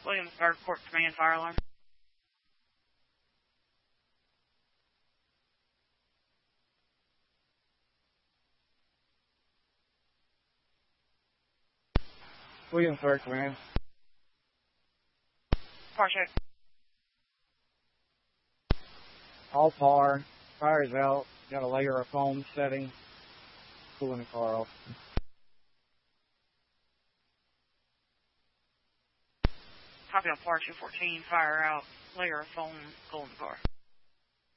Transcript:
Williamsburg, Port Command Fire Alarm. Williamsburg, Command. Par check. All par. Fire is out. Got a layer of foam setting. Cooling the car off. Copy on par 214. Fire out. Layer of foam. Cooling the car.